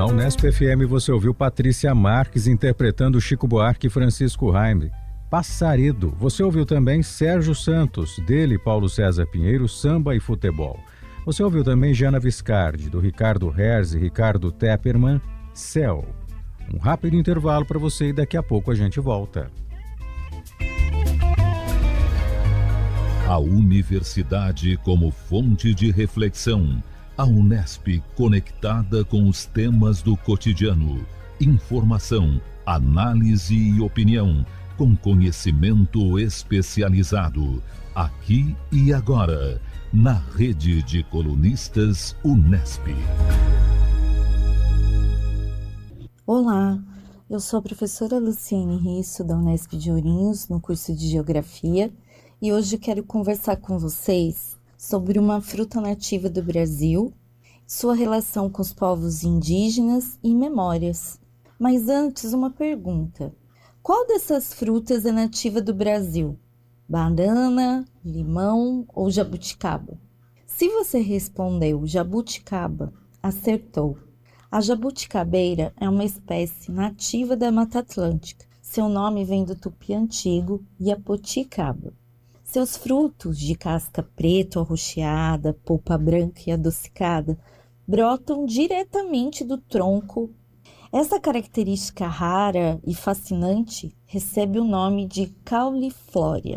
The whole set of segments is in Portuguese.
Na Unesp FM você ouviu Patrícia Marques interpretando Chico Buarque e Francisco Haime. Passaredo. Você ouviu também Sérgio Santos, dele Paulo César Pinheiro, Samba e Futebol. Você ouviu também Jana Viscardi, do Ricardo Herz e Ricardo Tepperman, Céu. Um rápido intervalo para você e daqui a pouco a gente volta. A universidade como fonte de reflexão. A Unesp conectada com os temas do cotidiano. Informação, análise e opinião, com conhecimento especializado. Aqui e agora, na rede de colunistas Unesp. Olá, eu sou a professora Luciene Risso, da Unesp de Ourinhos, no curso de Geografia, e hoje quero conversar com vocês sobre uma fruta nativa do Brasil, sua relação com os povos indígenas e memórias. Mas antes, uma pergunta. Qual dessas frutas é nativa do Brasil? Banana, limão ou jabuticaba? Se você respondeu jabuticaba, acertou. A jabuticabeira é uma espécie nativa da Mata Atlântica. Seu nome vem do tupi antigo, iapoticaba. Seus frutos, de casca preta ou arroxeada, polpa branca e adocicada, brotam diretamente do tronco. Essa característica rara e fascinante recebe o nome de cauliflórea.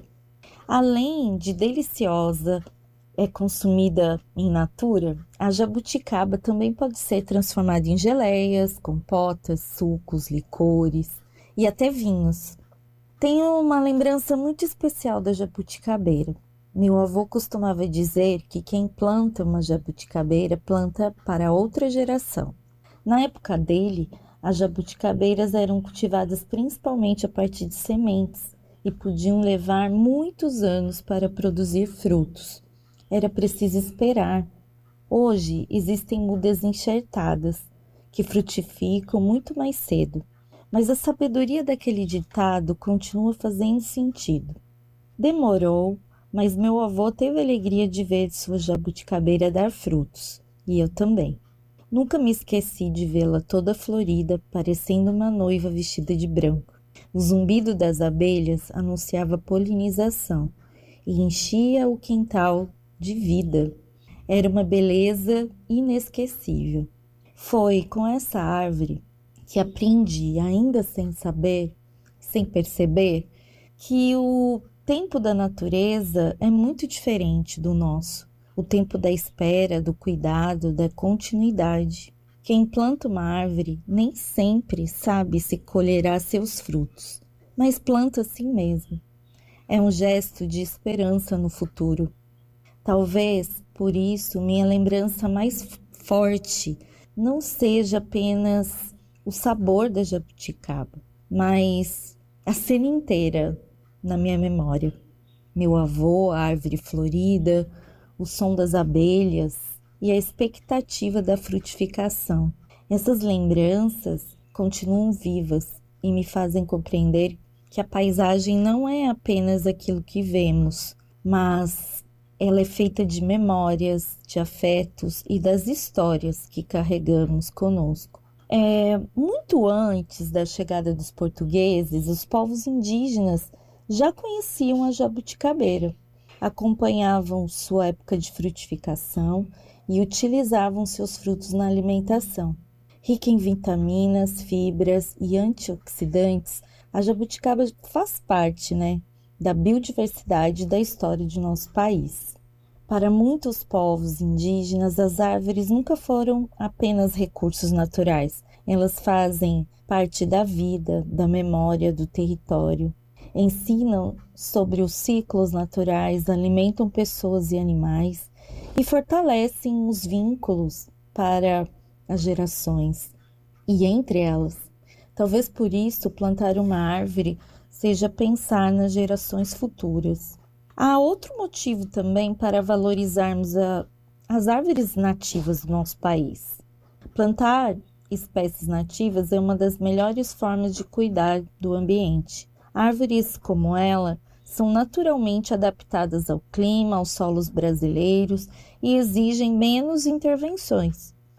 Além de deliciosa, consumida in natura, a jabuticaba também pode ser transformada em geleias, compotas, sucos, licores e até vinhos. Tenho uma lembrança muito especial da jabuticabeira. Meu avô costumava dizer que quem planta uma jabuticabeira planta para outra geração. Na época dele, as jabuticabeiras eram cultivadas principalmente a partir de sementes e podiam levar muitos anos para produzir frutos. Era preciso esperar. Hoje existem mudas enxertadas que frutificam muito mais cedo. Mas a sabedoria daquele ditado continua fazendo sentido. Demorou, mas meu avô teve a alegria de ver sua jabuticabeira dar frutos, e eu também. Nunca me esqueci de vê-la toda florida, parecendo uma noiva vestida de branco. O zumbido das abelhas anunciava polinização e enchia o quintal de vida. Era uma beleza inesquecível. Foi com essa árvore que aprendi, ainda sem saber, sem perceber, que o tempo da natureza é muito diferente do nosso. O tempo da espera, do cuidado, da continuidade. Quem planta uma árvore nem sempre sabe se colherá seus frutos, mas planta assim mesmo. É um gesto de esperança no futuro. Talvez, por isso, minha lembrança mais forte não seja apenas o sabor da jabuticaba, mas a cena inteira na minha memória. Meu avô, a árvore florida, o som das abelhas e a expectativa da frutificação. Essas lembranças continuam vivas e me fazem compreender que a paisagem não é apenas aquilo que vemos, mas ela é feita de memórias, de afetos e das histórias que carregamos conosco. Muito antes da chegada dos portugueses, os povos indígenas já conheciam a jabuticabeira, acompanhavam sua época de frutificação e utilizavam seus frutos na alimentação. Rica em vitaminas, fibras e antioxidantes, a jabuticaba faz parte, da biodiversidade da história de nosso país. Para muitos povos indígenas, as árvores nunca foram apenas recursos naturais. Elas fazem parte da vida, da memória, do território. Ensinam sobre os ciclos naturais, alimentam pessoas e animais e fortalecem os vínculos para as gerações. E entre elas, talvez por isso plantar uma árvore seja pensar nas gerações futuras. Há outro motivo também para valorizarmos as árvores nativas do nosso país. Plantar espécies nativas é uma das melhores formas de cuidar do ambiente. Árvores como ela são naturalmente adaptadas ao clima, aos solos brasileiros e exigem menos intervenções.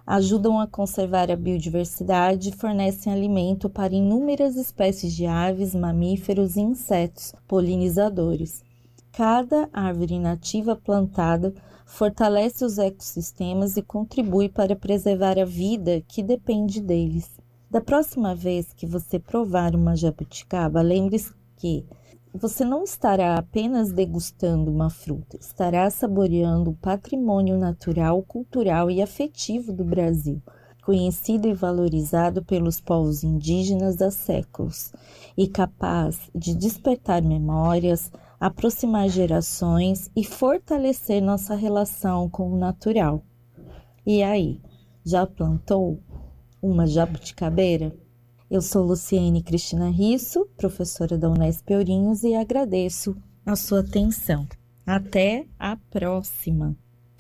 ajudam a conservar a biodiversidade e fornecem alimento para inúmeras espécies de aves, mamíferos e insetos polinizadores. Cada árvore nativa plantada fortalece os ecossistemas e contribui para preservar a vida que depende deles. Da próxima vez que você provar uma jabuticaba, lembre-se que você não estará apenas degustando uma fruta, estará saboreando o patrimônio natural, cultural e afetivo do Brasil, conhecido e valorizado pelos povos indígenas há séculos, e capaz de despertar memórias, aproximar gerações e fortalecer nossa relação com o natural. E aí, já plantou uma jabuticabeira? Eu sou Luciene Cristina Risso, professora da Unesp Ourinhos, e agradeço a sua atenção. Até a próxima!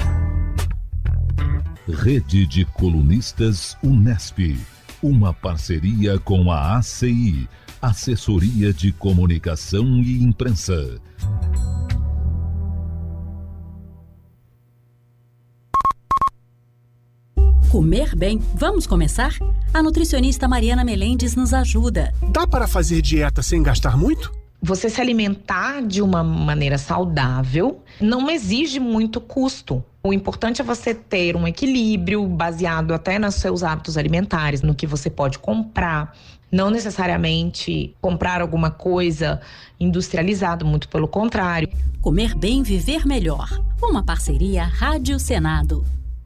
Rede de Colunistas Unesp, uma parceria com a ACI, Assessoria de Comunicação e Imprensa. Comer bem. Vamos começar? A nutricionista Mariana Melendes nos ajuda. Dá para fazer dieta sem gastar muito? Você se alimentar de uma maneira saudável não exige muito custo. O importante é você ter um equilíbrio baseado até nos seus hábitos alimentares, no que você pode comprar. Não necessariamente comprar alguma coisa industrializada, muito pelo contrário. Comer bem, viver melhor. Uma parceria Rádio Senado.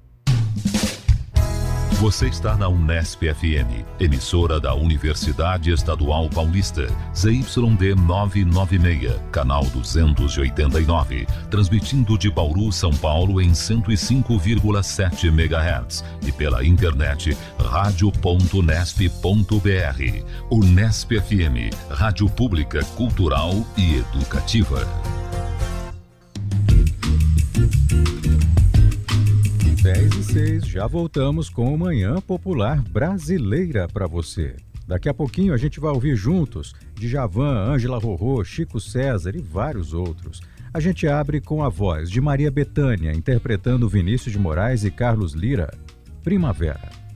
Você está na Unesp FM, emissora da Universidade Estadual Paulista, ZYD 996, canal 289, transmitindo de Bauru, São Paulo em 105,7 MHz e pela internet radio.unesp.br. Unesp FM, rádio pública, cultural e educativa. 10h06, já voltamos com o Manhã Popular Brasileira para você. Daqui a pouquinho a gente vai ouvir juntos Djavan, Ângela Rorô, Chico César e vários outros. A gente abre com a voz de Maria Bethânia, interpretando Vinícius de Moraes e Carlos Lira, Primavera.